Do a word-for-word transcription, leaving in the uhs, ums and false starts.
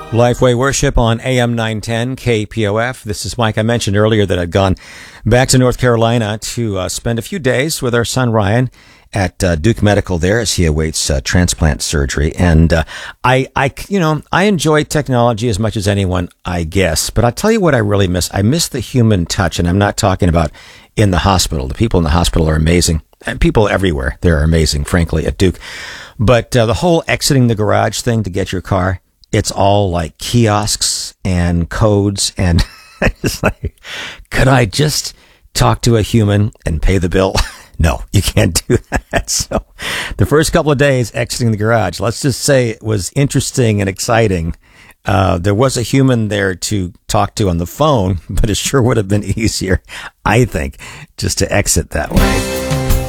Lifeway Worship on A M nine ten K P O F. This is Mike. I mentioned earlier that I'd gone back to North Carolina to uh, spend a few days with our son Ryan at uh, Duke Medical there as he awaits uh, transplant surgery. And uh, I, I, you know, I enjoy technology as much as anyone, I guess. But I'll tell you what I really miss. I miss the human touch, and I'm not talking about in the hospital. The people in the hospital are amazing. And people everywhere, they're amazing, frankly, at Duke. But uh, the whole exiting the garage thing to get your car, it's all like kiosks and codes, and it's like, could I just talk to a human and pay the bill? No, you can't do that. So the first couple of days exiting the garage, let's just say it was interesting and exciting. Uh, there was a human there to talk to on the phone, but it sure would have been easier, I think, just to exit that way.